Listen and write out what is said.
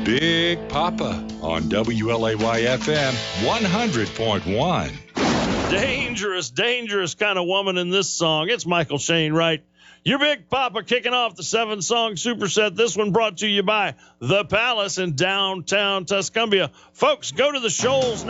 Big Papa on WLAY-FM 100.1. Dangerous, dangerous kind of woman in this song. It's Michael Shane Wright. Your Big Papa kicking off the 7-song superset. This one brought to you by The Palace in downtown Tuscumbia. Folks, go to the Shoals